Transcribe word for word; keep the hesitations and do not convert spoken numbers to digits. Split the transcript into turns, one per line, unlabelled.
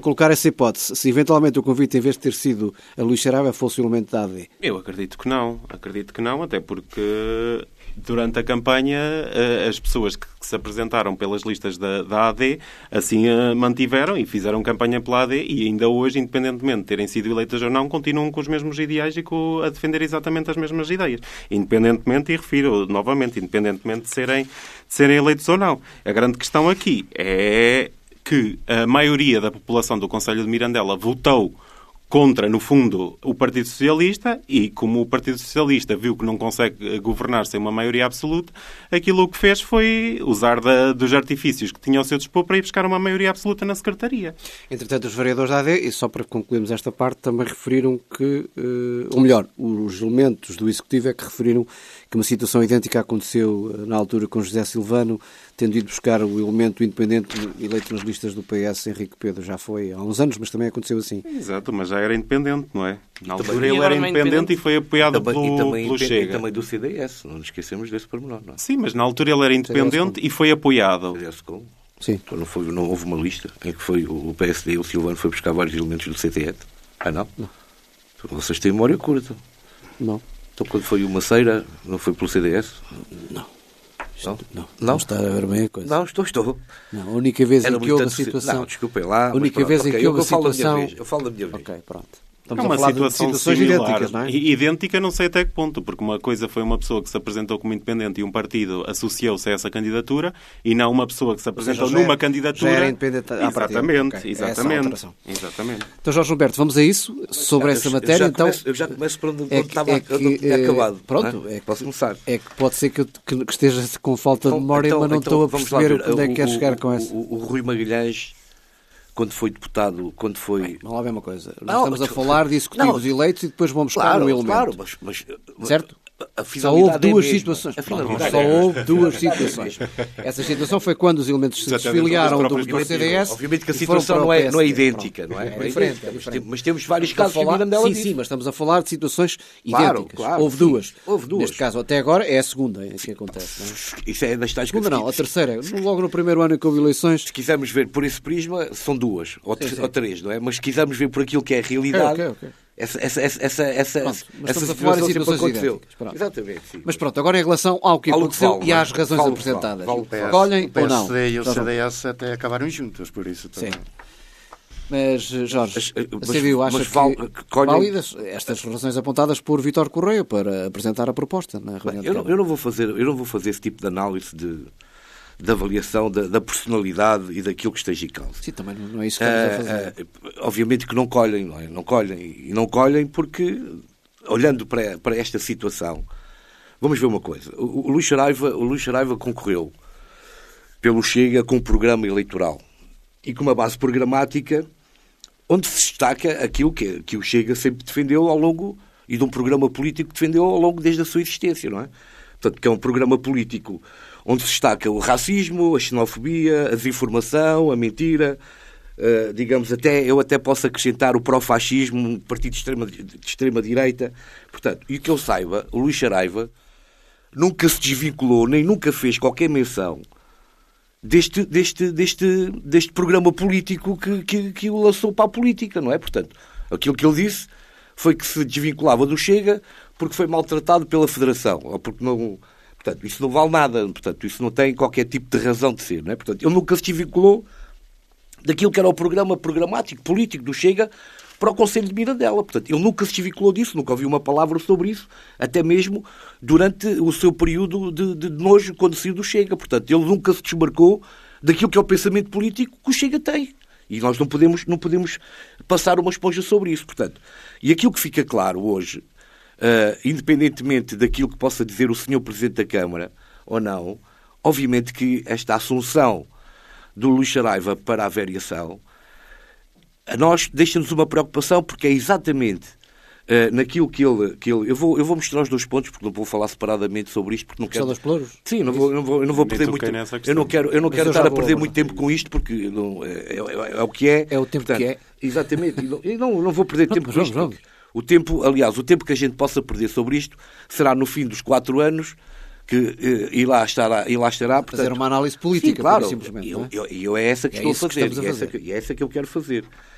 colocar essa hipótese. Se eventualmente o convite, em vez de ter sido a Luís Saraiva, fosse o elemento da A D?
Eu acredito que não. Acredito que não, até porque durante a campanha as pessoas que se apresentaram pelas listas da, da A D assim a mantiveram e fizeram campanha pela A D e ainda hoje, independentemente de terem sido eleitas ou não, continuam com os mesmos ideais e com, a defender exatamente as mesmas ideias. Independentemente, e refiro novamente, independentemente de serem, de serem eleitos ou não. A grande questão aqui é que a maioria da população do Concelho de Mirandela votou contra, no fundo, o Partido Socialista e, como o Partido Socialista viu que não consegue governar sem uma maioria absoluta, aquilo que fez foi usar da, dos artifícios que tinha ao seu dispor para ir buscar uma maioria absoluta na Secretaria.
Entretanto, os vereadores da A D, e só para concluirmos esta parte, também referiram que, ou melhor, os elementos do Executivo é que referiram que uma situação idêntica aconteceu na altura com José Silvano, tendo ido buscar o elemento independente eleito nas listas do P S, Henrique Pedro. Já foi há uns anos, mas também aconteceu assim.
Exato, mas já era independente, não é? Na altura ele era independente, independente e foi apoiado também, pelo,
e também,
pelo Chega.
E também do C D S, não nos esquecemos desse pormenor, não é?
Sim, mas na altura ele era independente e foi apoiado.
C D S com.
Sim.
Não, foi, não houve uma lista em que foi o P S D e o Silvano foi buscar vários elementos do C D S? Ah, não? Não. Vocês têm memória curta.
Não.
Então quando foi o Maceira, não foi pelo C D S?
Não.
Não?
Não, não, não está a ver bem a coisa.
Não, estou, estou.
Não, a única vez
Era
em que houve a
se...
situação...
Não, desculpem lá.
A única vez
pronto,
em
okay,
que houve
eu,
a situação...
Eu falo da minha vez.
Ok, pronto.
Estamos é uma
a falar
situação
de situações
similar,
idênticas, não é?
Idêntica não sei até que ponto, porque uma coisa foi uma pessoa que se apresentou como independente e um partido associou-se a essa candidatura e não uma pessoa que se apresentou
seja,
numa
já
candidatura...
Já era independente à
exatamente,
okay.
exatamente, é exatamente.
Então, Jorge Humberto, vamos a isso? Sobre
eu,
essa matéria,
eu já
então...
Começo, eu já começo por onde,
é
onde
que,
estava
é que,
é acabado.
Pronto,
é?
é que,
posso começar.
É que pode ser que, eu, que, que esteja com falta de memória,
então,
mas não
então,
estou a perceber onde é que quer chegar com
o,
essa.
O, o, o Rui Magalhães, quando foi deputado, quando foi...
Bem, não lá vem uma coisa. Nós
não,
estamos a falar de executivos
não,
eleitos e depois vamos buscar
claro,
um elemento.
Claro, mas... mas
certo?
A
só houve duas
é
situações.
Não,
só houve duas situações. Essa situação foi quando os elementos se desfiliaram do, do C D S.
Obviamente que a situação não é, não é idêntica, não é?
É diferente, é diferente.
Mas temos vários casos que Mirandela
Sim,
disse.
sim, mas estamos a falar de situações
claro,
idênticas.
Claro,
houve,
sim,
duas.
houve duas.
Neste caso, até agora, é a segunda em que acontece. Não é?
Isso é das tais
segunda não, a terceira. Logo no primeiro ano em que houve eleições...
Se quisermos ver por esse prisma, são duas ou,
sim, sim.
ou três, não é? Mas se quisermos ver por aquilo que é a realidade...
Okay, okay, okay.
Essa, essa, essa, essa, essa,
pronto, mas
essa
estamos a falar em situações
aconteceu.
idênticas. Pronto.
Exatamente, sim.
Mas pronto, agora em relação ao que
Vale
aconteceu
vale,
e às razões
vale,
apresentadas.
Vale, vale,
colhem ou não?
O P S D e o C D S até acabaram juntos, por isso também.
Sim. Mas, Jorge,
mas,
a C D U acha
mas, vale,
que,
que colhem...
válidas estas razões apontadas por Vítor Correia para apresentar a proposta na reunião
eu, não, eu, não vou fazer, eu não vou fazer esse tipo de análise de, de avaliação da, da personalidade e daquilo que esteja em causa.
Sim, também não é isso que estamos a fazer.
Uh, uh, obviamente que não colhem, não é? Não colhem. E não colhem porque, olhando para, para esta situação, vamos ver uma coisa. O, o, Luís Saraiva, o Luís Saraiva concorreu pelo Chega com um programa eleitoral e com uma base programática onde se destaca aquilo que, que o Chega sempre defendeu ao longo, e de um programa político que defendeu ao longo desde a sua existência, não é? Portanto, que é um programa político onde se destaca o racismo, a xenofobia, a desinformação, a mentira, uh, digamos, até, eu até posso acrescentar o pró-fascismo, um partido de extrema, de extrema direita. Portanto, e que eu saiba, o Luís Saraiva nunca se desvinculou, nem nunca fez qualquer menção deste, deste, deste, deste programa político que, que, que o lançou para a política, não é? Portanto, aquilo que ele disse foi que se desvinculava do Chega porque foi maltratado pela Federação, ou porque não... Portanto, isso não vale nada, portanto, isso não tem qualquer tipo de razão de ser, não é? Portanto, ele nunca se desvinculou daquilo que era o programa programático, político do Chega para o Concelho de Mirandela. Portanto, ele nunca se desvinculou disso, nunca ouviu uma palavra sobre isso, até mesmo durante o seu período de, de nojo quando saiu do Chega. Portanto, ele nunca se desmarcou daquilo que é o pensamento político que o Chega tem. E nós não podemos, não podemos passar uma esponja sobre isso. Portanto, e aquilo que fica claro hoje, uh, independentemente daquilo que possa dizer o senhor Presidente da Câmara ou não, obviamente que esta assunção do Luís Saraiva para a variação, a nós deixa-nos uma preocupação, porque é exatamente uh, naquilo que ele... Que ele eu, vou, eu vou mostrar os dois pontos, porque não vou falar separadamente sobre isto, porque não quero...
São dos pluros?
Sim, não vou, não vou, eu não vou perder muito tempo. Eu não quero, eu não quero estar a perder muito tempo com isto, porque não, é, é, é, é o que é.
É o tempo
portanto,
que é.
Exatamente. E não, eu não, não vou perder
não,
tempo com
vamos,
isto.
Vamos.
O tempo, aliás, o tempo que a gente possa perder sobre isto será no fim dos quatro anos, que eh, e, lá estará, e lá estará. Portanto,
fazer uma análise política,
sim, claro,
simplesmente.
E
não é?
eu, eu, eu é essa que
é
estou a fazer.
a fazer.
E é essa que, e é essa que eu quero fazer.